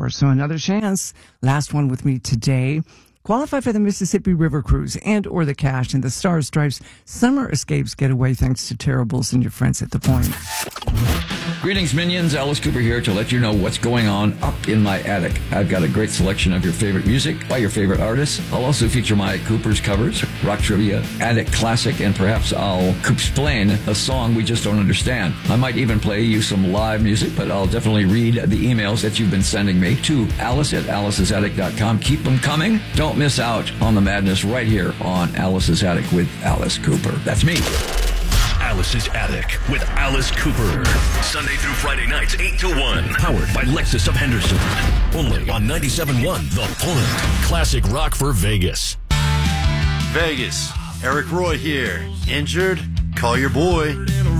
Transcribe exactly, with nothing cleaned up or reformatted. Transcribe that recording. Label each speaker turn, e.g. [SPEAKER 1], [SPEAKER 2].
[SPEAKER 1] hour. So another chance. Last one with me today. Qualify for the Mississippi River Cruise and or the cash and the Star Stripes Summer Escapes getaway thanks to Terribles and your friends at The Point.
[SPEAKER 2] Greetings, minions. Alice Cooper here to let you know what's going on up in my attic. I've got a great selection of your favorite music by your favorite artists. I'll also feature my Cooper's covers, rock trivia, attic classic, and perhaps I'll explain a song we just don't understand. I might even play you some live music, but I'll definitely read the emails that you've been sending me to alice at alice's attic dot com. Keep them coming. Don't miss out on the madness right here on Alice's Attic with Alice Cooper. That's me.
[SPEAKER 3] Alice's Attic with Alice Cooper. Sunday through Friday nights, eight to one. Powered by Lexus of Henderson. Only on ninety-seven point one The Point. Classic rock for Vegas.
[SPEAKER 4] Vegas. Eric Roy here. Injured? Call your boy.